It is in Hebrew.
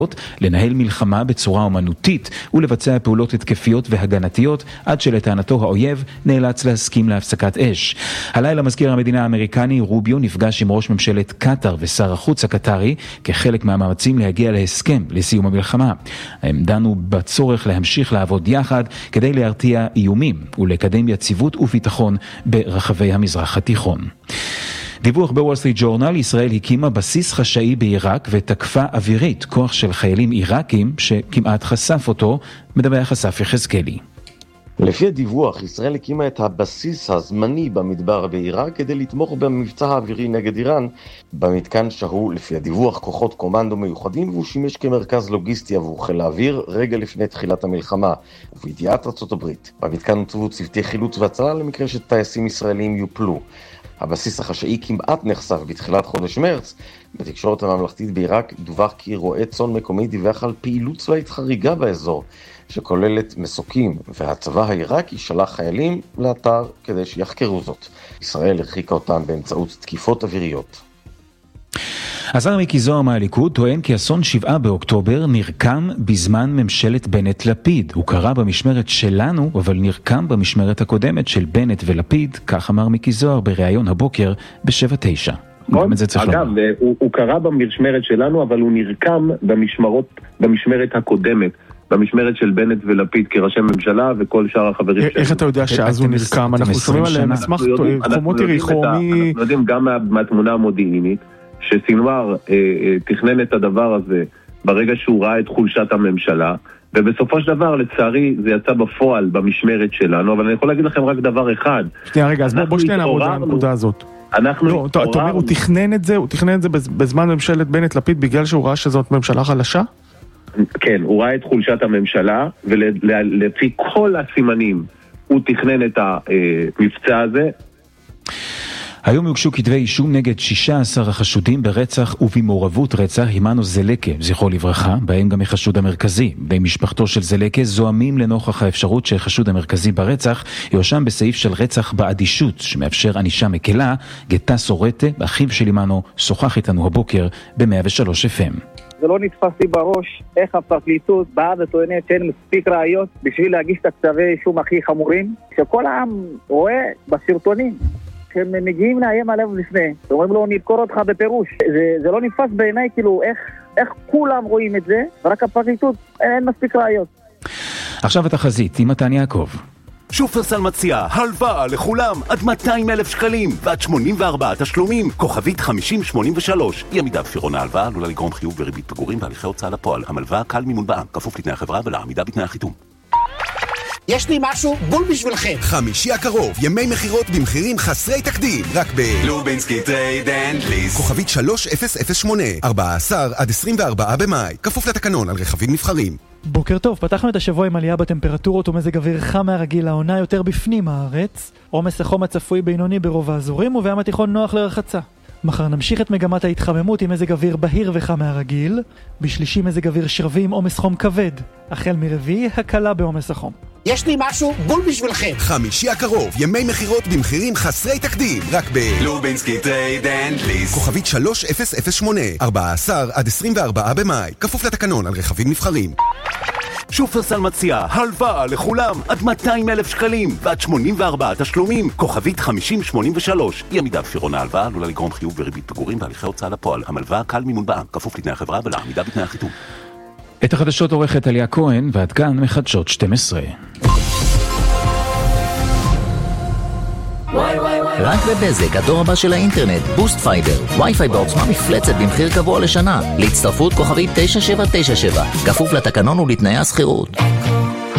לנהל מלחמה בצורה אומנותית ולבצע פעולות התקפיות והגנתיות עד שלטענתו האויב נאלץ להסכים להפסקת אש. הלילה מזכיר המדינה האמריקני רוביו נפגש עם ראש ממשלת קטר ושר החוץ הקטרי כחלק מהמאמצים להגיע להסכם לסיום המלחמה. הם דנו בצורך להמשיך לעבוד יחד כדי להרתיע איומים ולקדם יציבות וביטחון ברחבי המזרח התיכון. דיווח בוול סטריט ג'ורנל, ישראל הקימה בסיס חשאי בעיראק ותקפה אווירית כוח של חיילים עיראקים שכמעט חשף אותו, מדווח אסף יחזקאלי. לפי הדיווח, ישראל הקימה את הבסיס הזמני במדבר בעיראק כדי לתמוך במבצע האווירי נגד איראן. במתקן שהו לפי הדיווח כוחות קומנדו מיוחדים והוא שימש כמרכז לוגיסטי עבור חיל האוויר רגע לפני תחילת המלחמה. ובידיעת ארצות הברית, במתקן הוצבו צוותי חילוץ והצלה למקרה שטייסים ישראלים יופלו. הבסיס החשאי כמעט נחשף בתחילת חודש מרץ. בתקשורת הממלכתית בעיראק דווח כי רועה צאן מקומי דיווח על פעילות צבאית חריגה באזור, שכוללת מסוקים, והצבא העיראקי שלח חיילים לאתר כדי שיחקרו זאת. ישראל הרחיקה אותם באמצעות תקיפות אוויריות. השר מיקי זוהר מהליכוד טוען כי אסון 7 באוקטובר נרקם בזמן ממשלת בנט לפיד. הוא קרה במשמרת שלנו, אבל נרקם במשמרת הקודמת של בנט ולפיד, כך אמר מיקי זוהר בריאיון הבוקר ב-7-9. אגב, הוא קרה במשמרת שלנו, אבל הוא נרקם במשמרת הקודמת. במשמרת של בנט ולפיד כראשי ממשלה וכל שאר החברים שלנו. איך אתה יודע שאז הוא נרקם? אנחנו שומעים עליהם מסמך חומות יריחו. אנחנו יודעים גם מהתמונה המודיעינית שסינואר תכנן את הדבר הזה ברגע שהוא ראה את חולשת הממשלה, ובסופו של דבר לצערי זה יצא בפועל במשמרת שלנו. אבל אני יכול להגיד לכם רק דבר אחד. רגע, אז בוא שנייה נעמוד על הנקודה הזאת. אתה אומר, הוא תכנן את זה בזמן ממשלת בנט לפיד בגלל שהוא ראה שזאת ממשלה חלשה? כן, הוא ראה את חולשת הממשלה, ולפי כל הסימנים הוא תכנן את המבצע הזה. היום יוגשו כתבי אישום נגד 16 החשודים ברצח ובמעורבות רצח הימנו זלקה, זכרו לברכה, בהם גם החשוד המרכזי. בני משפחתו של זלקה זועמים לנוכח האפשרות שהחשוד המרכזי ברצח יואשם בסעיף של רצח באדישות, שמאפשר ענישה מקלה. גטה סורטה, אחיו של הימנו, שוחח איתנו הבוקר ב-103 FM. זה לא נתפס לי בראש איך הפרקליטות באה וטוענת שאין מספיק ראיות בשביל להגיש את כתבי אישום הכי חמורים, שכל העם רואה בסרטונים שהם מגיעים לאיים עליו לפני, אומרים לו נדקור אותך בפירוש. זה לא נתפס בעיניי, כאילו איך כולם רואים את זה, ורק הפרקליטות אין מספיק ראיות. עכשיו התחזית עם מתן יעקב. שופרסל מציע הלוואה לכולם עד 200,000 שקלים ועד 84 תשלומים, כוכבית 5083. אי עמידה בפירעון ההלוואה עלולה לגרום חיוב וריבית פיגורים בהליכי הוצאה לפועל. המלווה קל מימון בע"מ, כפוף לתנאי החברה ולעמידה בתנאי החיתום. יש לי משהו בול בשבילכם. חמישי הקרוב, ימי מחירות במחירים חסרי תקדים, רק לובינסקי טרייד אנד ליס, כוכבית 3008, 14 עד 24 במאי, כפוף לתקנון על רכבים נבחרים. בוקר טוב, פתחנו את השבוע עם עלייה בטמפרטורות ומזג אוויר חם מהרגיל, העונה יותר בפנים הארץ, עומס החום הצפוי בינוני ברוב האזורים ובים התיכון נוח לרחצה. מחר נמשיך את מגמת ההתחממות עם מזג אוויר בהיר וחם מהרגיל, בשלישי מזג אוויר שרבי עם עומס חום כבד, החל מרביעי הקלה בעומס החום. יש לי משהו בול בשבילכם. חמישי הקרוב, ימי מחירות במחירים חסרי תקדים, רק לובינסקי טרייד אנד ליס, כוכבית 3008, 14 עד 24 במאי, כפוף לתקנון על רכבים נבחרים. שופרסל מציע הלוואה לכולם עד 200,000 שקלים ועד 84 תשלומים, כוכבית 5083. אי עמידה בפירעון ההלוואה עלולה לגרום חיוב וריבית פיגורים בהליכי הוצאה לפועל. המלווה קל מימון בע"מ, כפוף לתנאי החברה ולעמידה בתנאי החיתום. את החדשות עורכת אליה כהן, ועד כאן מחדשות 12. רק בבזק, הדור הבא של האינטרנט, בוסט פייבר, וי-פיי בעוצמה מפלצת במחיר קבוע לשנה. להצטרפות כוכבית 9797, כפוף לתקנון ולתנאי הסחירות.